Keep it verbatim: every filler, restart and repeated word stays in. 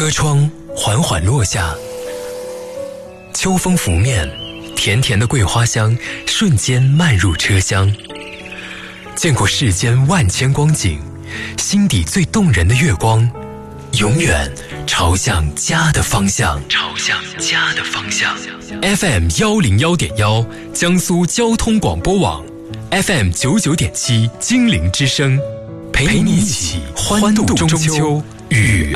车窗缓缓落下，秋风拂面，甜甜的桂花香瞬间漫入车厢。见过世间万千光景，心底最动人的月光，永远朝向家的方向。朝向家的方向。F M 一零一点一，江苏交通广播网 ，F M 九九点七，精灵之声，陪你一起欢度中秋与